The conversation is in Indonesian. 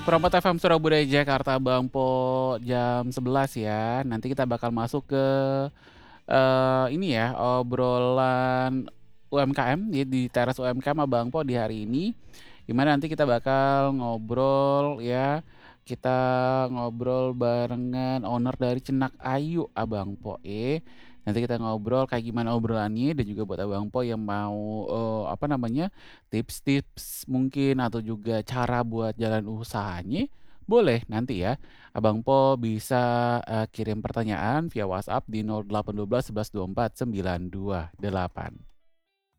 Prompt FM Surabaya Jakarta Bang Po jam 11 ya. Nanti kita bakal masuk ke ini ya, obrolan UMKM ya di teras UMKM Abang Po di hari ini. Di mana nanti kita bakal ngobrol ya. Kita ngobrol barengan owner dari Cenak Ayu Abang Po Nanti kita ngobrol kayak gimana obrolannya dan juga buat Abang Po yang mau apa namanya? Tips-tips mungkin atau juga cara buat jalan usahanya, boleh nanti ya. Abang Po bisa kirim pertanyaan via WhatsApp di 0812 11 24 928.